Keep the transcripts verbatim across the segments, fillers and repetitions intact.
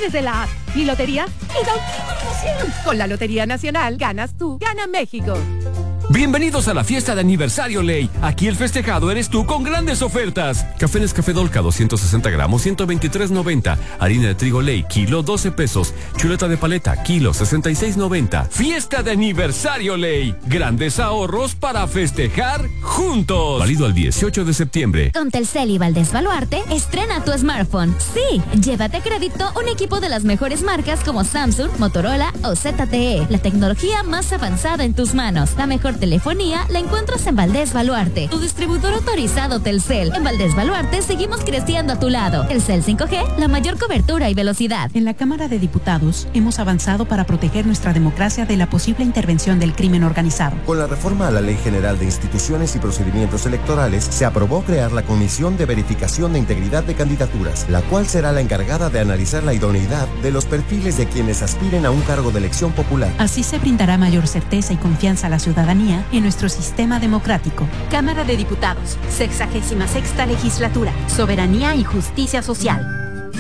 desde la app. Mi lotería y da un emoción. Con la Lotería Nacional, ganas tú, gana México. Bienvenidos a la fiesta de aniversario Ley. Aquí el festejado eres tú con grandes ofertas. Café Nescafé Dolca doscientos sesenta gramos, ciento veintitrés noventa. Harina de trigo Ley, kilo doce pesos. Chuleta de paleta, kilo sesenta y seis noventa. Fiesta de aniversario Ley. Grandes ahorros para festejar juntos. Válido al dieciocho de septiembre. Con Telcel y Valdés Baluarte, estrena tu smartphone. Sí, llévate a crédito un equipo de las mejores marcas como Samsung, Motorola o Z T E. La tecnología más avanzada en tus manos. La mejor telefonía la encuentras en Valdés Baluarte, tu distribuidor autorizado Telcel. En Valdés Baluarte seguimos creciendo a tu lado. Telcel cinco G, la mayor cobertura y velocidad. En la Cámara de Diputados hemos avanzado para proteger nuestra democracia de la posible intervención del crimen organizado. Con la reforma a la Ley General de Instituciones y Procedimientos Electorales, se aprobó crear la Comisión de Verificación de Integridad de Candidaturas, la cual será la encargada de analizar la idoneidad de los perfiles de quienes aspiren a un cargo de elección popular. Así se brindará mayor certeza y confianza a la ciudadanía en nuestro sistema democrático. Cámara de Diputados, sexagésima sexta legislatura, soberanía y justicia social.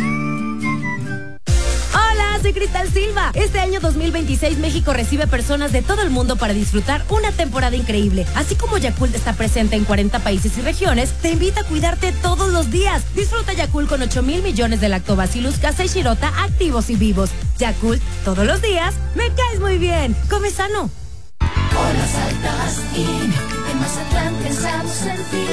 Hola, soy Cristal Silva. Este año dos mil veintiséis México recibe personas de todo el mundo para disfrutar una temporada increíble. Así como Yakult está presente en cuarenta países y regiones, te invita a cuidarte todos los días. Disfruta Yakult con ocho mil millones de lactobacillus casei shirota activos y vivos. Yakult, todos los días, me caes muy bien. Come sano. Horas altas y en Mazatlán pensamos en ti.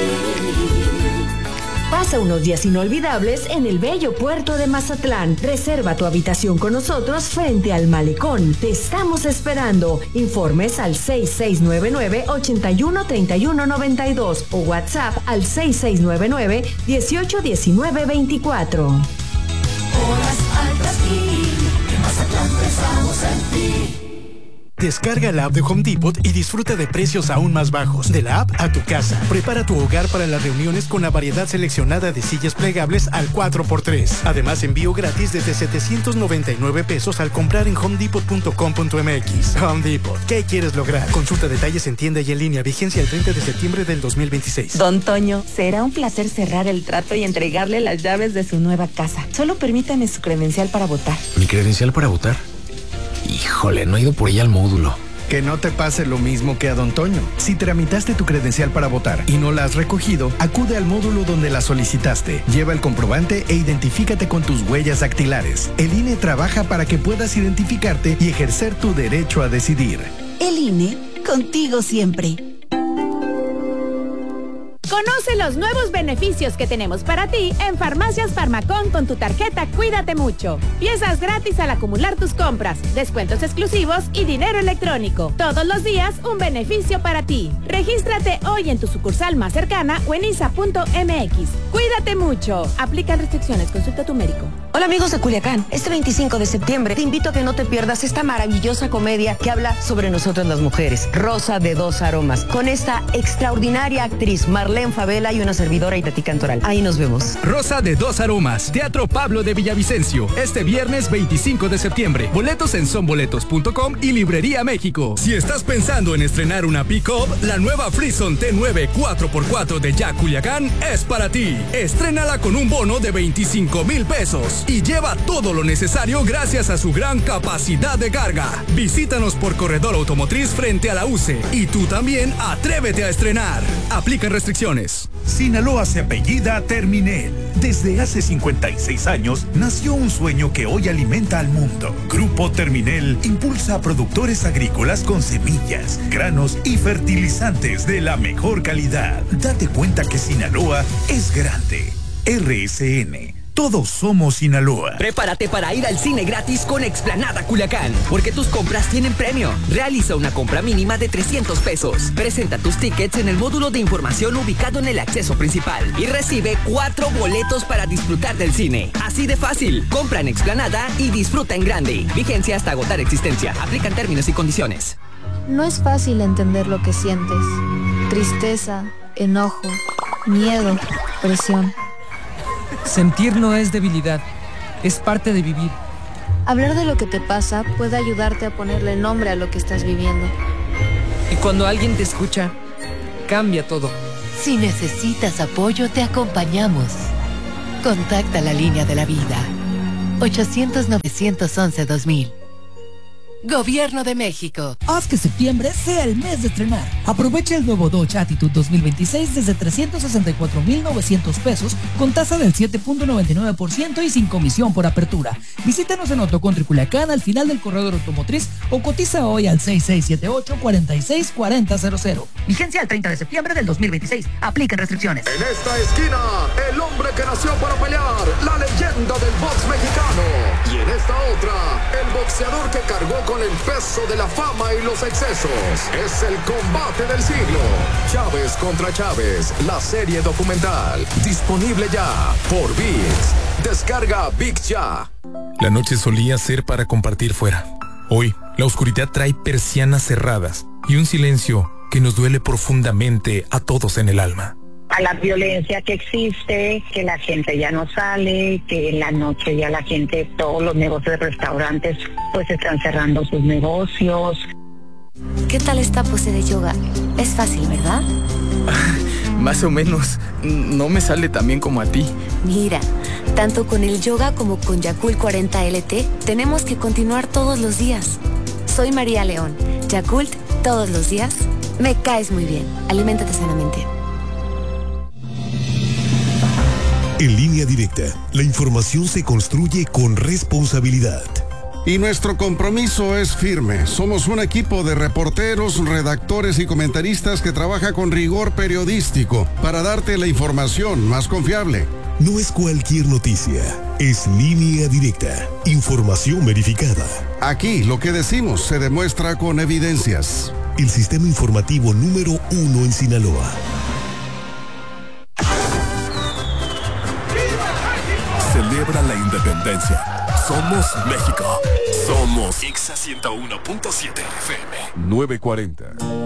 Pasa unos días inolvidables en el bello puerto de Mazatlán. Reserva tu habitación con nosotros frente al malecón. Te estamos esperando. Informes al seis seis nueve nueve, ocho uno tres uno nueve dos o WhatsApp al seis seis nueve nueve, uno ocho uno nueve dos cuatro. Horas altas y en Mazatlán pensamos en ti. Descarga la app de Home Depot y disfruta de precios aún más bajos. De la app a tu casa. Prepara tu hogar para las reuniones con la variedad seleccionada de sillas plegables al cuatro por tres. Además, envío gratis desde setecientos noventa y nueve pesos al comprar en home depot punto com punto m x. Home Depot. ¿Qué quieres lograr? Consulta detalles en tienda y en línea. Vigencia el treinta de septiembre del dos mil veintiséis. Don Toño, será un placer cerrar el trato y entregarle las llaves de su nueva casa. Solo permítame su credencial para votar. ¿Mi credencial para votar? Híjole, no he ido por ella al módulo. Que no te pase lo mismo que a Don Toño. Si tramitaste tu credencial para votar y no la has recogido, acude al módulo donde la solicitaste. Lleva el comprobante e identifícate con tus huellas dactilares. El I N E trabaja para que puedas identificarte y ejercer tu derecho a decidir. El I N E, contigo siempre. Conoce los nuevos beneficios que tenemos para ti en Farmacias Farmacón con tu tarjeta Cuídate Mucho. Piezas gratis al acumular tus compras, descuentos exclusivos y dinero electrónico. Todos los días un beneficio para ti. Regístrate hoy en tu sucursal más cercana o en isa punto m x. Cuídate mucho. Aplican restricciones. Consulta a tu médico. Hola amigos de Culiacán. Este veinticinco de septiembre te invito a que no te pierdas esta maravillosa comedia que habla sobre nosotras las mujeres. Rosa de dos aromas. Con esta extraordinaria actriz Marlene Favela y una servidora Itatí Cantoral. Ahí nos vemos. Rosa de dos aromas. Teatro Pablo de Villavicencio. Este viernes veinticinco de septiembre. Boletos en sonboletos punto com y Librería México. Si estás pensando en estrenar una pick-up, la nueva Frison T nueve cuatro por cuatro de Jack Culiacán es para ti. Estrénala con un bono de veinticinco mil pesos y lleva todo lo necesario gracias a su gran capacidad de carga. Visítanos por Corredor Automotriz frente a la U C E y tú también atrévete a estrenar. Aplican restricciones. Sinaloa se apellida Terminel. Desde hace cincuenta y seis años nació un sueño que hoy alimenta al mundo. Grupo Terminel impulsa a productores agrícolas con semillas, granos y fertilizantes de la mejor calidad. Date cuenta que Sinaloa es grande. R S N. Todos somos Sinaloa. Prepárate para ir al cine gratis con Explanada Culiacán, porque tus compras tienen premio. Realiza una compra mínima de trescientos pesos. Presenta tus tickets en el módulo de información ubicado en el acceso principal y recibe cuatro boletos para disfrutar del cine. Así de fácil. Compra en Explanada y disfruta en grande. Vigencia hasta agotar existencia. Aplican términos y condiciones. No es fácil entender lo que sientes. Tristeza, enojo, miedo, presión. Sentir no es debilidad, es parte de vivir. Hablar de lo que te pasa puede ayudarte a ponerle nombre a lo que estás viviendo. Y cuando alguien te escucha, cambia todo. Si necesitas apoyo, te acompañamos. Contacta la línea de la vida. ochocientos novecientos once dos mil. Gobierno de México. Haz que septiembre sea el mes de estrenar. Aprovecha el nuevo Dodge Attitude dos mil veintiséis desde trescientos sesenta y cuatro mil novecientos pesos con tasa del siete punto noventa y nueve por ciento y sin comisión por apertura. Visítanos en Autocountry Culiacán al final del corredor automotriz o cotiza hoy al seis seis siete ocho, cuatro seis cuatro cero cero cero. Vigencia el treinta de septiembre del dos mil veintiséis. Aplican restricciones. En esta esquina, el hombre que nació para pelear, la leyenda del box mexicano. Y en esta otra, el boxeador que cargó con el peso de la fama y los excesos. Es el combate del siglo. Chávez contra Chávez, la serie documental. Disponible ya por ViX. Descarga ViX ya. La noche solía ser para compartir fuera. Hoy, la oscuridad trae persianas cerradas y un silencio que nos duele profundamente a todos en el alma. A la violencia que existe, que la gente ya no sale, que en la noche ya la gente, todos los negocios de restaurantes, pues están cerrando sus negocios. ¿Qué tal esta pose de yoga? Es fácil, ¿verdad? Más o menos. No me sale tan bien como a ti. Mira, tanto con el yoga como con Yakult cuarenta L T, tenemos que continuar todos los días. Soy María León. Yakult, todos los días. Me caes muy bien. Aliméntate sanamente. En Línea Directa, la información se construye con responsabilidad. Y nuestro compromiso es firme. Somos un equipo de reporteros, redactores y comentaristas que trabaja con rigor periodístico para darte la información más confiable. No es cualquier noticia, es Línea Directa, información verificada. Aquí lo que decimos se demuestra con evidencias. El sistema informativo número uno en Sinaloa. Celebra la independencia. Somos México. Somos Ixa ciento uno punto siete F M. nueve cuarenta.